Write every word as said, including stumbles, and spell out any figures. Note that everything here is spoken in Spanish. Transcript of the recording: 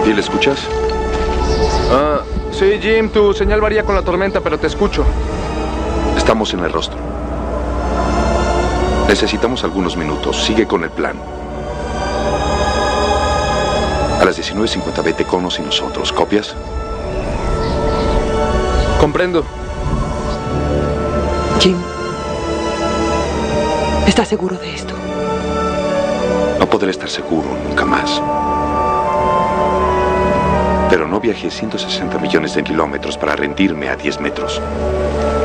¿Bill, escuchas? Ah, sí, Jim, tu señal varía con la tormenta, pero te escucho. Estamos en el rostro. Necesitamos algunos minutos. Sigue con el plan. A las diecinueve cincuenta vete con Conos y nosotros. ¿Copias? Comprendo. Jim, ¿estás seguro de esto? No podré estar seguro nunca más. Pero no viajé ciento sesenta millones de kilómetros para rendirme a diez metros.